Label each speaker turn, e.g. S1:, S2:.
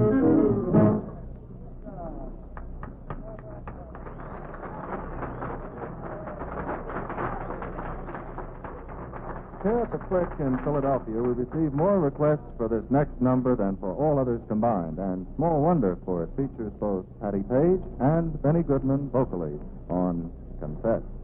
S1: Here at the Flick in Philadelphia, we received more requests for this next number than for all others combined, and small wonder, for it features both Patty Page and Benny Goodman vocally on Confess.